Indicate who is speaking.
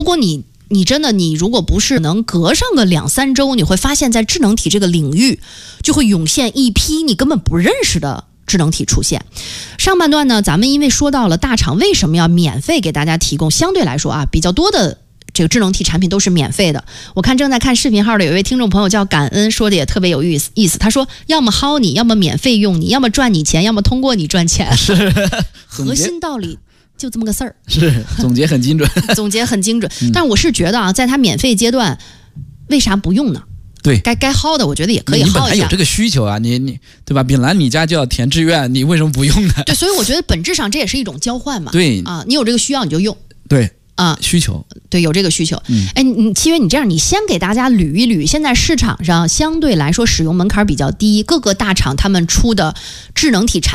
Speaker 1: 如果你真的如果不是能隔上个2-3周，你会发现在智能体这个领域就会涌现一批你根本不认识的智能体出现。上半段呢，咱们因为说到了大厂为什么要免费给大家提供，相对来说比较多的这个智能体产品都是免费的。我看正在看视频号的有一位听众朋友叫感恩，说的也特别有意思。他说要么薅你，要么免费用你，要么赚你钱，要么通过你赚钱。
Speaker 2: 是
Speaker 1: 核心道理就这么个事儿。
Speaker 2: 是总结很精准。
Speaker 1: 总结很精准。但我是觉得在它免费阶段，为啥不用呢？
Speaker 2: 对，
Speaker 1: 该薅的我觉得也可以薅一下。
Speaker 2: 你本来有这个需求啊，你对吧？本来你家就要填志愿，你为什么不用呢？
Speaker 1: 对，所以我觉得本质上这也是一种交换嘛。
Speaker 2: 对
Speaker 1: 你有这个需要你就用。
Speaker 2: 对需求，
Speaker 1: 对，有这个需求。七月，你这样，你先给大家捋一捋，现在市场上相对来说使用门槛比较低，各个大厂他们出的智能体产品